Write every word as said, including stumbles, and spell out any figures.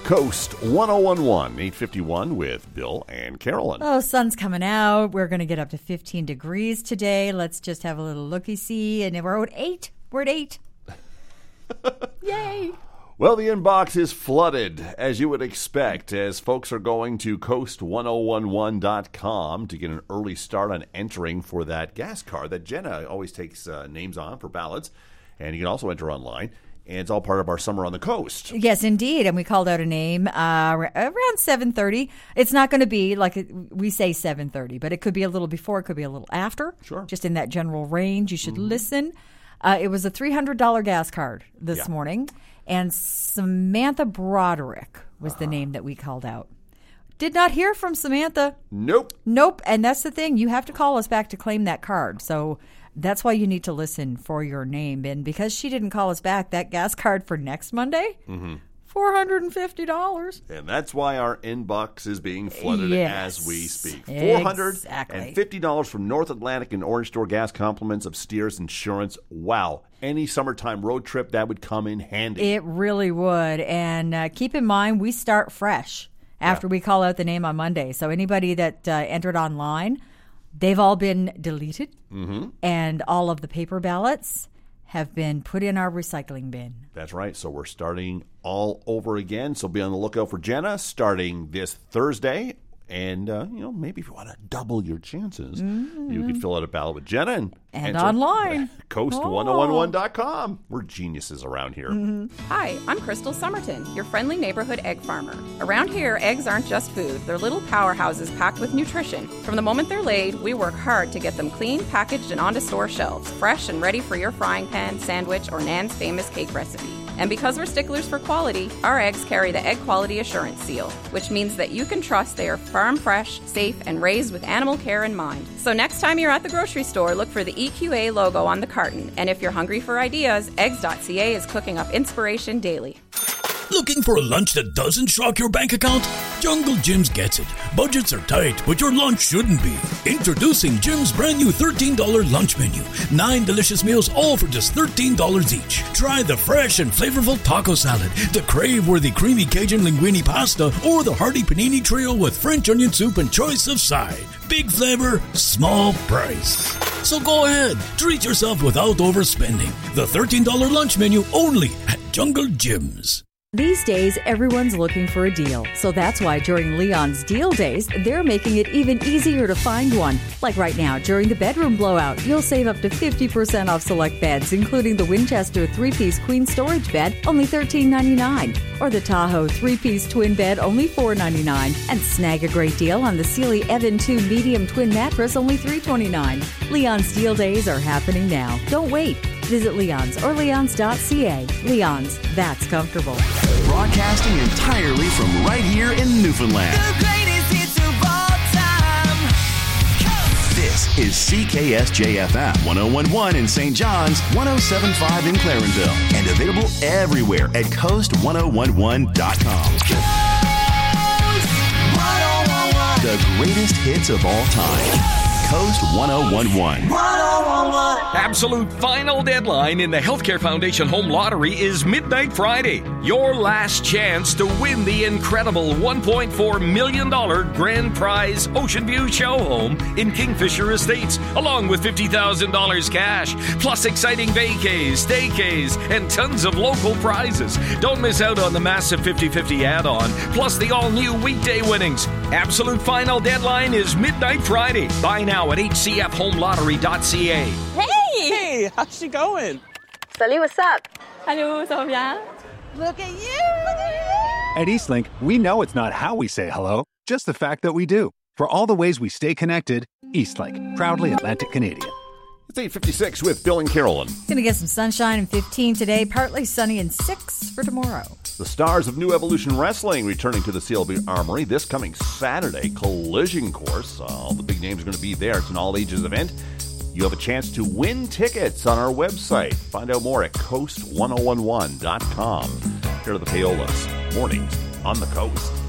Coast one oh one one, eight fifty-one with Bill and Carolyn. Oh, sun's coming out. We're going to get up to fifteen degrees today. Let's just have a little looky-see. And we're at eight. We're at eight. Yay. Well, the inbox is flooded, as you would expect, as folks are going to coast one oh one one dot com to get an early start on entering for that gas card that Jenna always takes uh, names on for ballots. And you can also enter online. And it's all part of our Summer on the Coast. Yes, indeed. And we called out a name uh, around seven thirty. It's not going to be like a, we say seven thirty, but it could be a little before. It could be a little after. Sure. Just in that general range. You should mm-hmm. listen. Uh, it was a three hundred dollars gas card this yeah. morning. And Samantha Broderick was uh-huh. the name that we called out. Did not hear from Samantha. Nope. Nope. And that's the thing. You have to call us back to claim that card. So that's why you need to listen for your name. And because she didn't call us back, that gas card for next Monday, mm-hmm. four hundred fifty dollars. And that's why our inbox is being flooded yes, as we speak. four hundred fifty dollars exactly. from North Atlantic and Orange Store gas compliments of Steers Insurance. Wow. Any summertime road trip, that would come in handy. It really would. And uh, keep in mind, we start fresh after yeah. we call out the name on Monday. So anybody that uh, entered online, they've all been deleted, mm-hmm. and all of the paper ballots have been put in our recycling bin. That's right. So we're starting all over again. So be on the lookout for Jenna starting this Thursday. And, uh, you know, maybe if you want to double your chances, mm-hmm. you could fill out a ballot with Jenna. And, and online. coast one oh one one dot com. We're geniuses around here. Mm-hmm. Hi, I'm Crystal Somerton, your friendly neighborhood egg farmer. Around here, eggs aren't just food. They're little powerhouses packed with nutrition. From the moment they're laid, we work hard to get them clean, packaged, and onto store shelves, fresh and ready for your frying pan, sandwich, or Nan's famous cake recipe. And because we're sticklers for quality, our eggs carry the Egg Quality Assurance Seal, which means that you can trust they are farm fresh, safe, and raised with animal care in mind. So next time you're at the grocery store, look for the E Q A logo on the carton. And if you're hungry for ideas, eggs dot c a is cooking up inspiration daily. Looking for a lunch that doesn't shock your bank account? Jungle Jim's gets it. Budgets are tight, but your lunch shouldn't be. Introducing Jim's brand new thirteen dollars lunch menu. Nine delicious meals, all for just thirteen dollars each. Try the fresh and flavorful taco salad, the crave-worthy creamy Cajun linguine pasta, or the hearty panini trio with French onion soup and choice of side. Big flavor, small price. So go ahead, treat yourself without overspending. The thirteen dollars lunch menu only at Jungle Jim's. These days, everyone's looking for a deal. So that's why during Leon's Deal Days, they're making it even easier to find one. Like right now, during the bedroom blowout, you'll save up to fifty percent off select beds, including the Winchester three-piece queen storage bed, only thirteen ninety-nine, or the Tahoe three-piece twin bed, only four ninety-nine, and snag a great deal on the Sealy Evan two medium twin mattress, only three twenty-nine. Leon's Deal Days are happening now. Don't wait. Visit Leon's or leons dot c a. Leon's, that's comfortable. Broadcasting entirely from right here in Newfoundland. The greatest hits of all time. Coast. This is C K S J F M one oh one point one in Saint John's, one oh seven point five in Clarenville, and available everywhere at coast one oh one one dot com. Coast one oh one one. The greatest hits of all time. Coast one oh one one. one oh one one. Absolute final deadline in the Healthcare Foundation Home Lottery is midnight Friday. Your last chance to win the incredible one point four million dollars grand prize Ocean View show home in Kingfisher Estates, along with fifty thousand dollars cash, plus exciting vacays, staycays, and tons of local prizes. Don't miss out on the massive fifty-fifty add-on, plus the all-new weekday winnings. Absolute final deadline is midnight Friday. Buy now at h c f home lottery dot c a. Hey! Hey, how's she going? Salut, what's up? Allô, ça va bien? Look at you! Look at you! At Eastlink, we know it's not how we say hello, just the fact that we do. For all the ways we stay connected, Eastlink, proudly Atlantic Canadian. It's eight fifty-six with Bill and Carolyn. Going to get some sunshine and fifteen today, partly sunny and six for tomorrow. The stars of New Evolution Wrestling returning to the C L B Armory this coming Saturday. Collision Course. All the big names are going to be there. It's an all-ages event. You have a chance to win tickets on our website. Find out more at coast one oh one one dot com. Here are the Payolas. Mornings on the Coast.